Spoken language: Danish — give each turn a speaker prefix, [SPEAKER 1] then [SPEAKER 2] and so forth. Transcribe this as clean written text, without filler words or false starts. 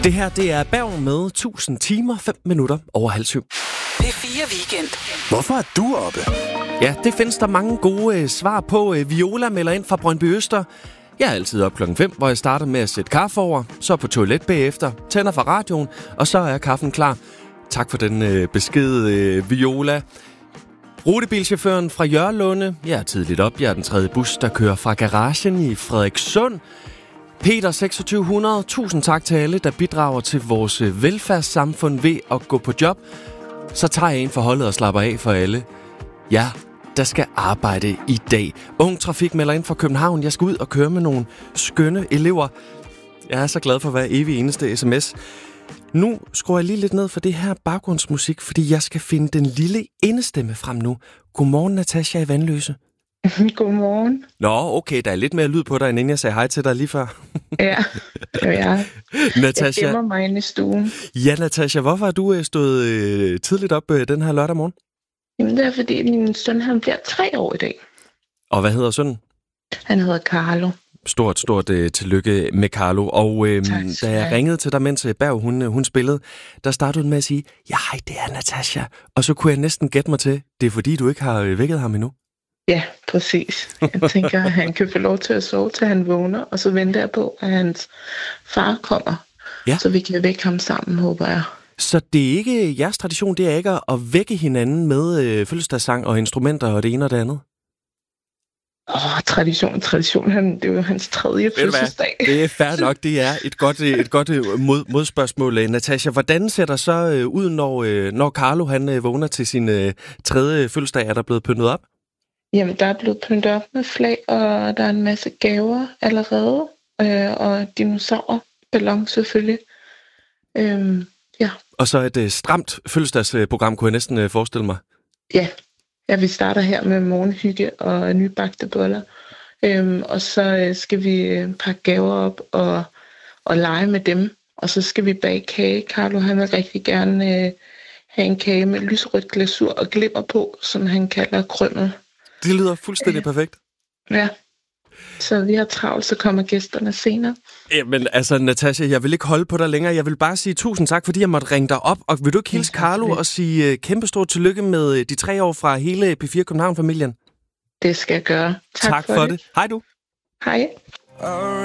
[SPEAKER 1] Det her, det er Berg med 1000 timer, 5 minutter over 6:30.
[SPEAKER 2] P4 Weekend.
[SPEAKER 3] Hvorfor er du oppe?
[SPEAKER 1] Ja, det findes der mange gode svar på. Viola melder ind fra Brøndby Øster. Jeg er altid op 5:00, hvor jeg starter med at sætte kaffe over, så på toilet bagefter, tænder fra radioen, og så er kaffen klar. Tak for den besked, Viola. Rutebilchaufføren fra Jørlunde. Jeg er tidligt op. Jeg er den 3. bus, der kører fra garagen i Frederikssund. Peter 2600. Tusind tak til alle, der bidrager til vores velfærdssamfund ved at gå på job. Så tager jeg en for holdet og slapper af for alle. Ja, der skal arbejde i dag. Ung Trafik melder ind fra København. Jeg skal ud og køre med nogle skønne elever. Jeg er så glad for hver evig eneste sms. Nu skruer jeg lige lidt ned for det her baggrundsmusik, fordi jeg skal finde den lille indestemme frem nu. Godmorgen, Natasha i Vandløse.
[SPEAKER 4] Godmorgen.
[SPEAKER 1] Nå, okay, der er lidt mere lyd på dig, end inden jeg sagde hej til dig lige før.
[SPEAKER 4] Ja,
[SPEAKER 1] Natasha,
[SPEAKER 4] jeg gemmer mig inde i stuen.
[SPEAKER 1] Ja, Natasha, hvorfor har du stået tidligt op den her lørdag morgen?
[SPEAKER 4] Jamen, det er fordi, min søn han bliver 3 år i dag.
[SPEAKER 1] Og hvad hedder sønnen?
[SPEAKER 4] Han hedder Carlo.
[SPEAKER 1] Stort tillykke med Carlo. Og da jeg ringede til dig, mens Berg hun spillede, der startede du med at sige, ja, hej, det er Natasha. Og så kunne jeg næsten gætte mig til, det er fordi, du ikke har vækket ham endnu.
[SPEAKER 4] Ja, præcis. Jeg tænker, at han kan få lov til at sove, til han vågner, og så venter jeg på, at hans far kommer, så vi kan vække ham sammen, håber jeg.
[SPEAKER 1] Så det er ikke jeres tradition, det er ikke at vække hinanden med fødselsdagssang og instrumenter og det ene og det andet?
[SPEAKER 4] Tradition. Det er jo hans 3. fødselsdag.
[SPEAKER 1] Det er fair nok. Det er et godt modspørgsmål. Natasha, hvordan ser der så ud, når Carlo han vågner til sin 3. fødselsdag? Er der blevet pyntet op?
[SPEAKER 4] Jamen, der er blevet pyntet op med flag, og der er en masse gaver allerede. Og dinosaurer, ballon selvfølgelig. Ja. Og så et stramt fødselsdagsprogram, kunne jeg næsten forestille mig. Ja, vi starter her med morgenhygge og nybagte boller. Og så skal vi pakke gaver op og lege med dem. Og så skal vi bage kage. Carlo, han vil rigtig gerne have en kage med lyserødt glasur og glimmer på, som han kalder krømmel.
[SPEAKER 1] Det lyder fuldstændig perfekt.
[SPEAKER 4] Ja. Så vi har travlt, så kommer gæsterne senere.
[SPEAKER 1] Jamen altså, Natasha, jeg vil ikke holde på dig længere. Jeg vil bare sige tusind tak, fordi jeg måtte ringe dig op. Og vil du ikke hilse Carlo og sige kæmpestort tillykke med de 3 år fra hele P4 København-familien?
[SPEAKER 4] Det skal jeg gøre. Tak for det.
[SPEAKER 1] Hej du.
[SPEAKER 4] Hej.